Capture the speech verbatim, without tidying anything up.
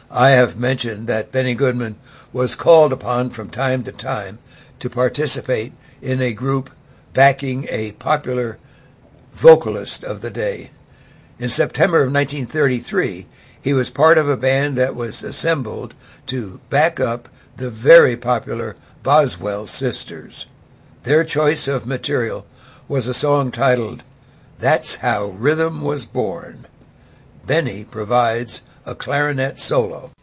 I have mentioned that Benny Goodman was called upon from time to time to participate in a group backing a popular vocalist of the day. In September of nineteen thirty-three, he was part of a band that was assembled to back up the very popular Boswell Sisters. Their choice of material was a song titled, "That's How Rhythm Was Born." Benny provides a clarinet solo.